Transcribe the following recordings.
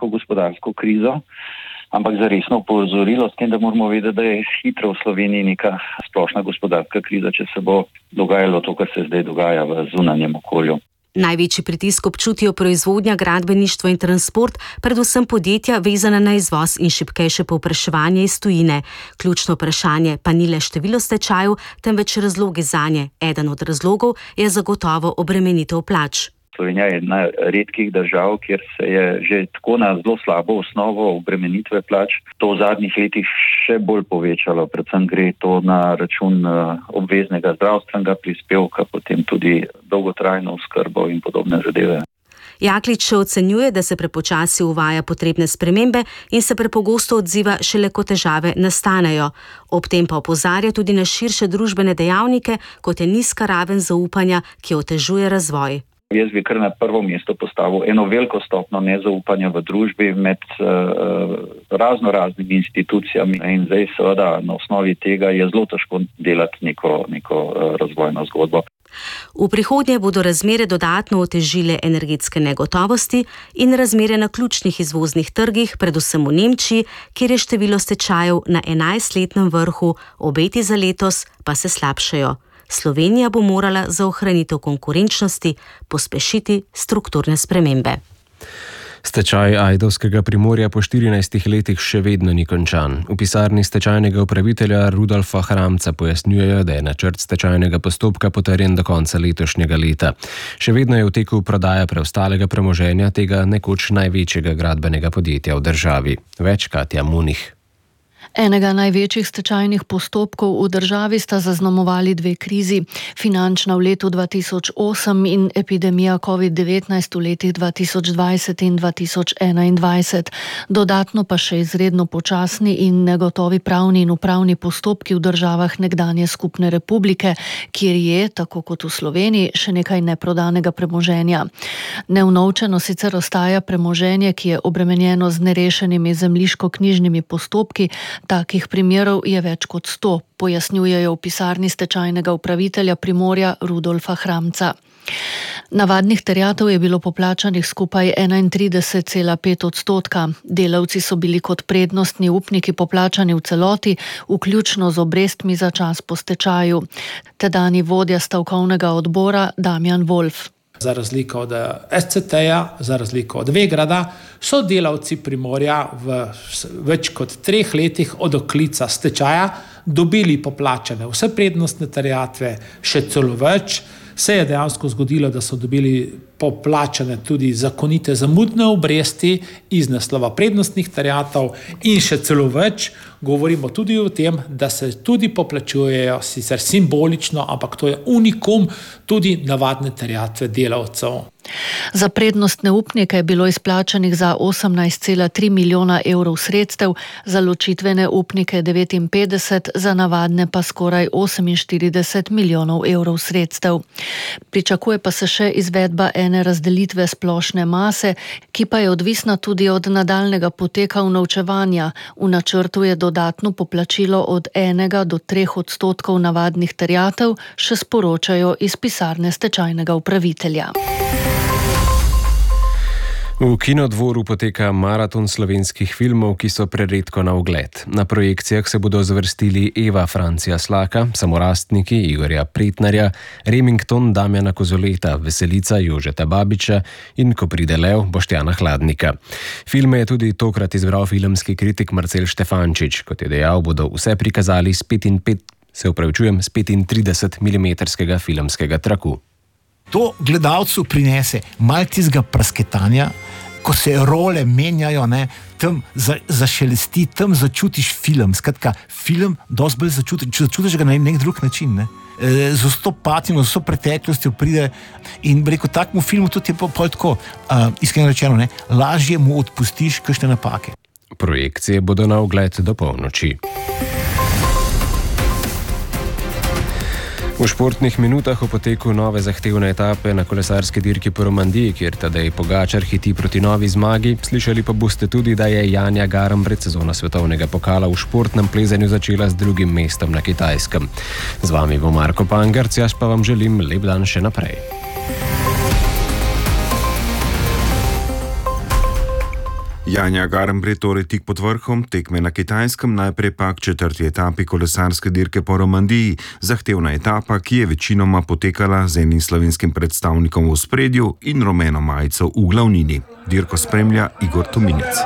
slovensko gospodarsko krizo, ampak za resno opozorilo, s tem, da moramo vedeti, da je hitro v Sloveniji neka splošna gospodarska kriza, če se bo dogajalo to, kar se zdaj dogaja v zunanjem okolju. Največji pritisk občutijo proizvodnja, gradbeništvo in transport, predvsem podjetja vezana na izvoz in šibkejše povpraševanje iz tujine. Ključno vprašanje pa ni le število stečajev, temveč razlogi zanje. Eden od razlogov je zagotovo obremenitev plač. Slovenija je ena redkih držav, kjer se je že tako na zelo slabo osnovo obremenitve plač to v zadnjih letih še bolj povečalo. Predvsem gre to na račun obveznega zdravstvenega prispevka, potem tudi dolgotrajno oskrbo in podobne zadeve. Jaklič še ocenjuje, da se prepočasi uvaja potrebne spremembe in se prepogosto odziva šele, ko težave nastanejo. Ob tem pa opozarja tudi na širše družbene dejavnike, kot je nizka raven zaupanja, ki otežuje razvoj. Jaz bi kar na prvo mesto postavil eno veliko stopnjo nezaupanja v družbi med raznimi institucijami in zdaj seveda na osnovi tega je zelo težko delati neko razvojno zgodbo. V prihodnje bodo razmere dodatno otežile energetske negotovosti in razmere na ključnih izvoznih trgih, predvsem v Nemčiji, kjer je število stečajev na 11-letnem vrhu, obeti za letos pa se slabšajo. Slovenija bo morala za ohranitev konkurenčnosti pospešiti strukturne spremembe. Stečaj ajdovskega Primorja po 14 letih še vedno ni končan. V pisarni stečajnega upravitelja Rudolfa Hramca pojasnjujejo, da je načrt stečajnega postopka potrjen do konca letošnjega leta. Še vedno je v teku prodaja preostalega premoženja tega nekoč največjega gradbenega podjetja v državi. Več Katja Munih. Enega največjih stečajnih postopkov v državi sta zaznamovali dve krizi. Finančna v letu 2008 in epidemija COVID-19 v letih 2020 in 2021. Dodatno pa še izredno počasni in negotovi pravni in upravni postopki v državah nekdanje skupne republike, kjer je, tako kot v Sloveniji, še nekaj neprodanega premoženja. Neunovčeno sicer ostaja premoženje, ki je obremenjeno z nerešenimi zemljiško-knjižnimi postopki. Takih primerov je več kot 100, pojasnjujejo v pisarni stečajnega upravitelja Primorja Rudolfa Hramca. Navadnih terjatev je bilo poplačanih skupaj 31,5%. Delavci so bili kot prednostni upniki poplačani v celoti, vključno z obrestmi za čas po stečaju. Tedanji vodja stavkovnega odbora Damjan Wolf. Za razliko od SCT-ja, za razliko od Vegrada, so delavci Primorja v več kot 3 letih od oklica stečaja dobili poplačane vse prednostne terjatve, še celo več. Se je dejansko zgodilo, da so dobili poplačane tudi zakonite zamudne obresti iz naslova prednostnih terjatev in še celo več. Govorimo tudi o tem, da se tudi poplačujejo sicer simbolično, ampak to je unikum, tudi navadne terjatve delavcev. Za prednostne upnike je bilo izplačanih za 18,3 milijona evrov sredstev, za ločitvene upnike 59, za navadne pa skoraj 48 milijonov evrov sredstev. Pričakuje pa se še izvedba ene razdelitve splošne mase, ki pa je odvisna tudi od nadaljnega poteka unovčevanja. V načrtu je dodatno poplačilo od 1 do 3% navadnih terjatev, še sporočajo iz pisarne stečajnega upravitelja. V Kinodvoru poteka maraton slovenskih filmov, ki so preredko na ogled. Na projekcijah se bodo zvrstili Eva Francija Slaka, Samorastniki Igorja Pretnarja, Remington Damjana Kozoleta, Veselica Jožeta Babiča in Ko pride lev Boštjana Hladnika. Filme je tudi tokrat izbral filmski kritik Marcel Štefančič. Kot je dejal, bodo vse prikazali s 35-milimetrskega filmskega traku. To gledalcu prinese malo tistega prasketanja, ko se role menjajo, tam zašelesti, tam začutiš film. Skratka, film dosti bolj začutiš ga na nek drug način. Z vso patino, z vso preteklostjo pride in rekel, takmu filmu tudi je pol tako, iskreno rečeno, lažje mu odpustiš kakšne napake. Projekcije bodo na ogled do polnoči. V športnih minutah o poteku nove zahtevne etape na kolesarski dirki po Romandiji, kjer Tadej Pogačar hiti proti novi zmagi, slišali pa boste tudi, da je Janja Garam predsezono svetovnega pokala v športnem plezanju začela z 2. mestom na Kitajskem. Z vami bo Marko Pangarc, jaz pa vam želim lep dan še naprej. Janja Garnbret torej tik pod vrhom, tekme na Kitajskem, najprej pa k 4. etapi kolesarske dirke po Romandiji, zahtevna etapa, ki je večinoma potekala z enim slovenskim predstavnikom v ospredju in rumeno majico v glavnini. Dirko spremlja Igor Tominec.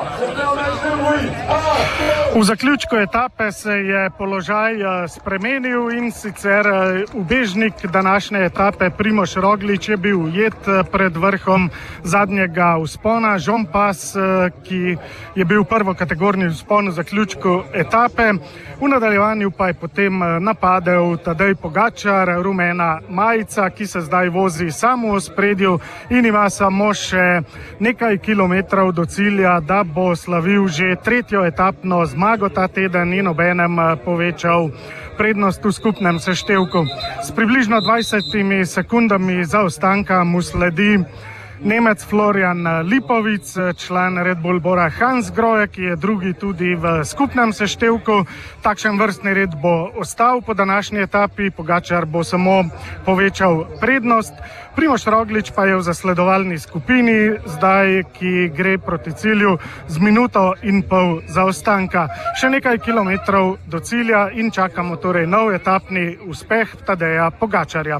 V zaključku etape se je položaj spremenil in sicer ubežnik današnje etape Primož Roglič je bil ujet pred vrhom zadnjega vzpona. Jean Pas, ki je bil prvokategorni vzpon v zaključku etape, v nadaljevanju pa je potem napadel Tadej Pogačar, rumena majica, ki se zdaj vozi samo v ospredju in ima samo še nekaj kilometrov do cilja, da bo slavil že 3. etapno zmago ta teden in obenem povečal prednost v skupnem seštevku. S približno 20 sekundami zaostanka mu sledi Nemec Florian Lipovic, član Red Bull Bora Hansgrohe, ki je drugi tudi v skupnem seštevku. Takšen vrstni red bo ostal po današnji etapi, Pogačar bo samo povečal prednost. Primož Roglič pa je v zasledovalni skupini, zdaj, ki gre proti cilju z 1,5 minute zaostanka. Še nekaj kilometrov do cilja in čakamo torej nov etapni uspeh Tadeja Pogačarja.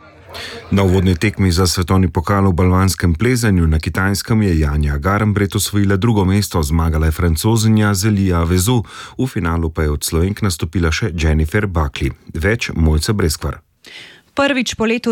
Na uvodni tekmi za svetovni pokal v balvanskem plezanju na Kitajskem je Janja Garnbret osvojila 2. mesto, zmagala je Francozinja Zelija Vezu, v finalu pa je od Slovenk nastopila še Jennifer Buckley. Več Mojca Breskvar. Prvič po letu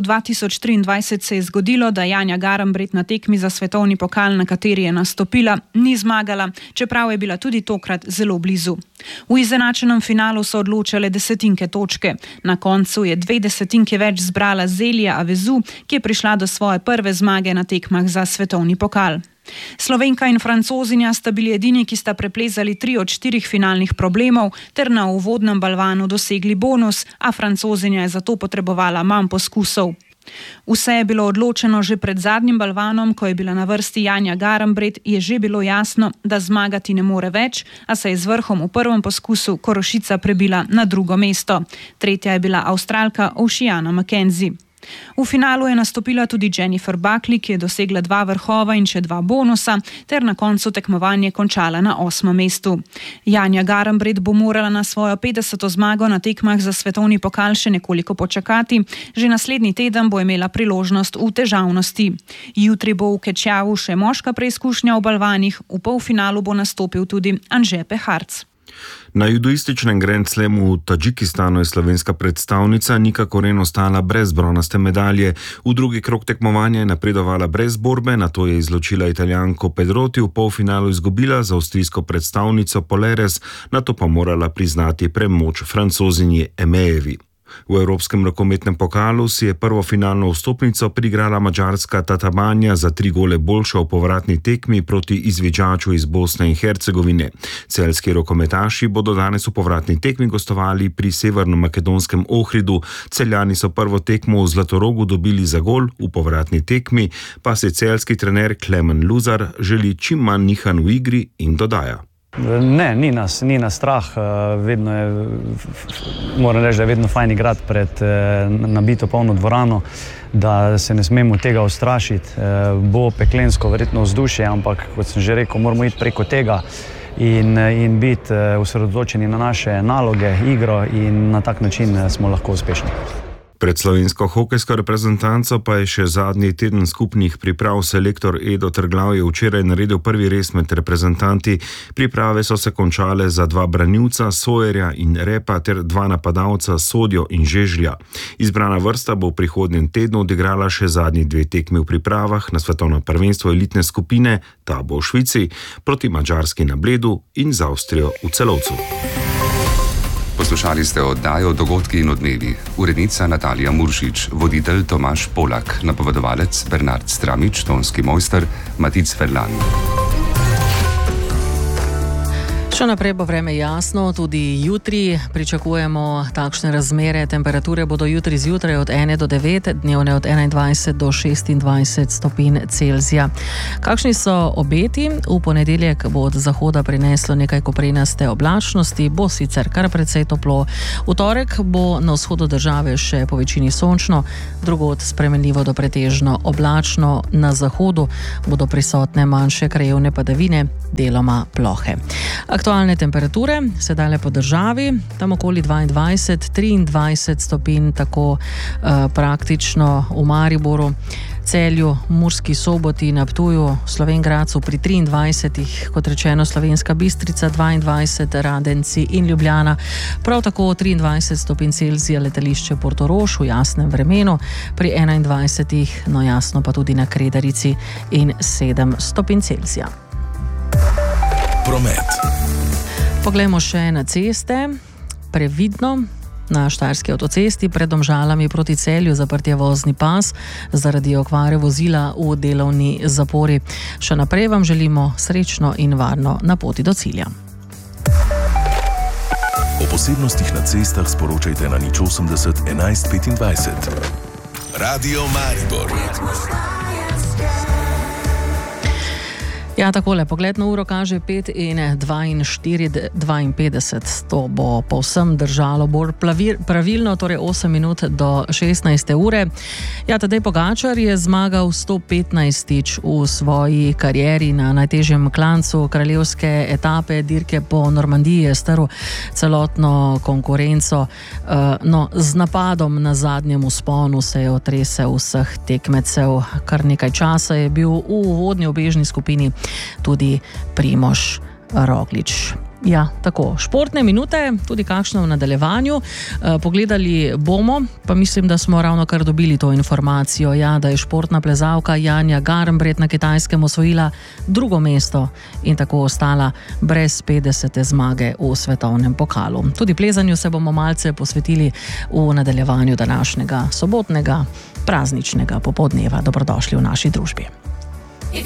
2023 se je zgodilo, da Janja Garnbret na tekmi za svetovni pokal, na kateri je nastopila, ni zmagala, čeprav je bila tudi tokrat zelo blizu. V izenačenem finalu so odločale desetinke točke. Na koncu je 2 desetinke več zbrala Zelija Avezu, ki je prišla do svoje prve zmage na tekmah za svetovni pokal. Slovenka in Francozinja sta bili edini, ki sta preplezali 3 od 4 finalnih problemov ter na uvodnem balvanu dosegli bonus, a Francozinja je zato potrebovala manj poskusov. Vse je bilo odločeno že pred zadnjim balvanom, ko je bila na vrsti Janja Garnbret, je že bilo jasno, da zmagati ne more več, a se je z vrhom v prvem poskusu Korošica prebila na 2. mesto. Tretja je bila Avstralka Oceana McKenzie. V finalu je nastopila tudi Jennifer Buckley, ki je dosegla 2 vrhova in še 2 bonusa, ter na koncu tekmovanje končala na 8. mestu. Janja Garnbret bo morala na svojo 50. zmago na tekmah za svetovni pokal še nekoliko počakati, že naslednji teden bo imela priložnost v težavnosti. Jutri bo v Kečjavu še moška preizkušnja v balvanih, v polfinalu bo nastopil tudi Anže Peharc. Na judoističnem Grand Slamu v Tadžikistanu je slovenska predstavnica Nika Koren ostala brez bronaste medalje. V drugi krog tekmovanja je napredovala brez borbe, nato je izločila Italijanko Pedrotti, v polfinalu izgubila za avstrijsko predstavnico Poleres, nato pa morala priznati premoč Francozinji Emejevi. V Evropskem rokometnem pokalu si je prvo finalno vstopnico priigrala madžarska Tatabanja za 3 gole boljša v povratni tekmi proti izviđaču iz Bosne in Hercegovine. Celjski rokometaši bodo danes v povratni tekmi gostovali pri severno-makedonskem Ohridu. Celjani so prvo tekmo v Zlatorogu dobili za gol, v povratni tekmi pa se celjski trener Klemen Luzar želi čim manj nihanj v igri in dodaja. Ne, ni nas strah, vedno je, moram reči, da je vedno fajn igrati pred nabito polno dvorano, da se ne smemo tega ustrašiti. Bo peklensko verjetno vzdušje, ampak kot sem že rekel, moramo iti preko tega in biti osredotočeni na naše naloge, igro in na tak način smo lahko uspešni. Pred slovensko hokejsko reprezentanco pa je še zadnji teden skupnih priprav. Selektor Edo Trglav je včeraj naredil prvi res med reprezentanti. Priprave so se končale za 2 branilca, Sojerja in Repa, ter 2 napadalca, Sodjo in Žežlja. Izbrana vrsta bo v prihodnjem tednu odigrala še zadnji 2 tekmi v pripravah na svetovno prvenstvo elitne skupine, ta bo v Švici, proti Madžarski na Bledu in z Avstrijo v Celovcu. Poslušali ste oddajo Dogodki in odmevi. Urednica Natalija Muršič, voditelj Tomaž Polak, napovedovalec Bernard Stramič, tonski mojster Matic Ferlan. Še naprej bo vreme jasno, tudi jutri pričakujemo takšne razmere. Temperature bodo jutri zjutraj od 1 do 9, dnevne od 21 do 26 stopinj Celzija. Kakšni so obeti? V ponedeljek bo od zahoda prineslo nekaj koprenaste oblačnosti, bo sicer kar precej toplo. V torek bo na vzhodu države še po večini sončno, drugod spremenljivo do pretežno oblačno. Na zahodu bodo prisotne manjše krajevne padavine, deloma plohe. Aktualne temperature sedaj le po državi, tam okoli 22-23 stopinj, tako praktično v Mariboru, Celju, Murski Soboti, na Ptuju, Slovenj Gradcu pri 23, kot rečeno Slovenska Bistrica 22, Radenci in Ljubljana, prav tako 23 stopinj Celzija letališče Portorož v jasnem vremenu, pri 21, no jasno pa tudi na Kredarici in 7 stopinj Celzija. Promet. Poglejmo še na ceste. Previdno. Na Štajerski avtocesti pred Domžalami proti Celju zaprt je vozni pas zaradi okvare vozila v delovni zapori. Še naprej vam želimo srečno in varno na poti do cilja. O posebnostih na cestah sporočajte na 080 11 25. Radio Maribor. Ja, takole, pogled na uro kaže 5:52. To bo povsem držalo bolj pravilno, torej 8 minut do 16. ure. Ja, Tadej Pogačar je zmagal 115. v svoji karieri na najtežjem klancu kraljevske etape dirke po Normandiji, je strl celotno konkurenco. No, z napadom na zadnjem vzponu se je otresel vseh tekmecev. Kar nekaj časa je bil v uvodni obežni skupini tudi Primož Roglič. Ja, tako, športne minute, tudi kakšno v nadaljevanju. Pogledali bomo, pa mislim, da smo ravno kar dobili to informacijo, ja, da je športna plezalka Janja Garnbret na Kitajskem osvojila drugo mesto in tako ostala brez 50. zmage v svetovnem pokalu. Tudi plezanju se bomo malce posvetili v nadaljevanju današnjega sobotnega prazničnega popoldneva. Dobrodošli v naši družbi.